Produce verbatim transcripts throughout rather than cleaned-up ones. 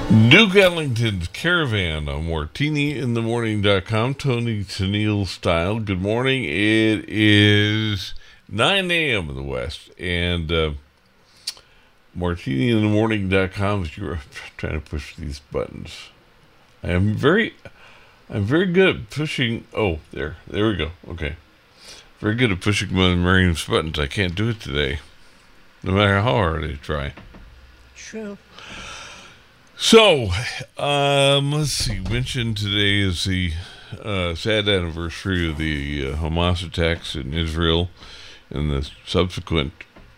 Duke Ellington's Caravan on martini in the morning dot com. Tony Tennille style. Good morning. It is nine a.m. in the West. And uh, martini in the morning dot com is you're trying to push these buttons. I am very, I'm very good at pushing. Oh, there. There we go. Okay. Very good at pushing my Miriam's buttons. I can't do it today, no matter how hard I try. True. So, um, let's see. Mentioned today is the uh, sad anniversary of the uh, Hamas attacks in Israel and the subsequent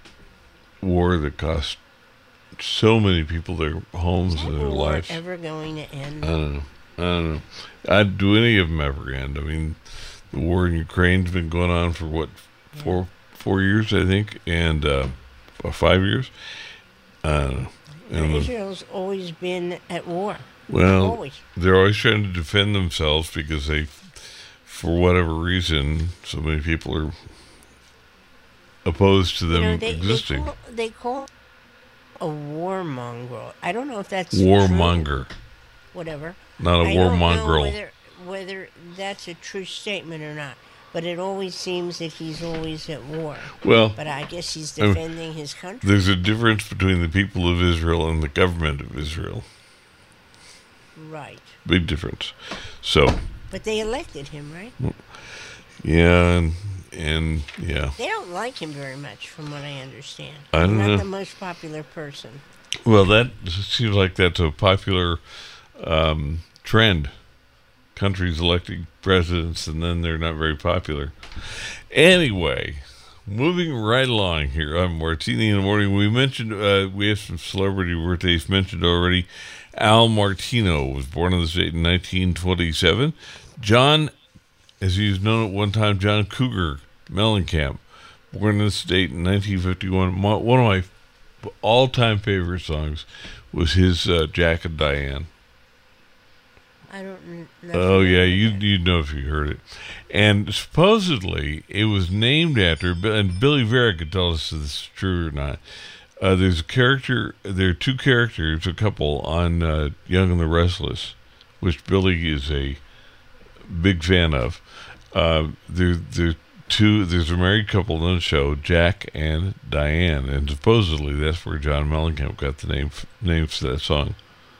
war that cost so many people their homes and their war lives. Ever going to end? I don't know. I don't know. I'd do any of them ever end. I mean, the war in Ukraine's been going on for what four four years, I think, and uh, five years. I don't know. And Israel's always been at war. Well, always. They're always trying to defend themselves because they, for whatever reason, so many people are opposed to them you know, they, existing. They call, they call a warmonger. I don't know if that's warmonger. True. Whatever. Not a I warmonger. don't know whether, whether that's a true statement or not. But it always seems that he's always at war. Well, but I guess he's defending his country. There's a difference between the people of Israel and the government of Israel. Right. Big difference. So. But they elected him, right? Yeah, and, and yeah. They don't like him very much, from what I understand. I don't He's not know. the most popular person. Well, that seems like that's a popular um, trend. Countries electing presidents and then they're not very popular. Anyway, moving right along here on Martini in the Morning. We mentioned, uh, we have some celebrity birthdays mentioned already. Al Martino was born in the state in nineteen twenty-seven. John, as he was known at one time, John Cougar Mellencamp, born in the state in nineteen fifty-one. My, one of my all-time favorite songs was his uh, Jack and Diane. I don't know. Oh, yeah, you you know if you heard it. And supposedly, it was named after, and Billy Vera could tell us if this is true or not. Uh, there's a character, there are two characters, a couple, on uh, Young and the Restless, which Billy is a big fan of. Uh, there, there two, there's a married couple on the show, Jack and Diane, and supposedly that's where John Mellencamp got the name, name for that song.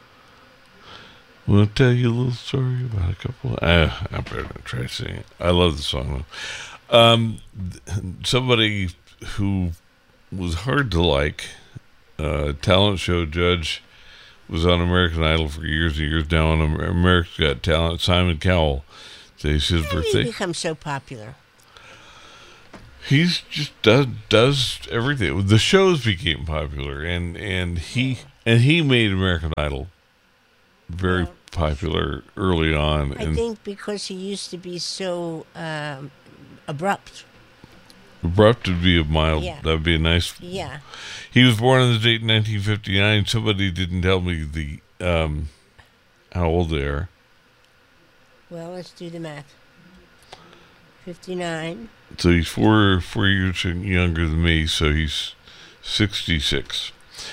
I want to tell you a little story about a couple. Uh, I better not try to sing it. I love the song, though. Um, somebody who was hard to like, uh, talent show judge, was on American Idol for years and years. Now on America's Got Talent, Simon Cowell. Today's his How birthday. did he become so popular? He's just does does everything. The shows became popular, and and he and he made American Idol very yeah. popular early on. I and think because he used to be so um, abrupt. Abrupt would be a mild. Yeah. That'd be a nice. Yeah. He was born on the date in nineteen fifty-nine. Somebody didn't tell me the um, how old they are. Well, let's do the math. fifty-nine. So he's four four years younger than me. So he's sixty-six.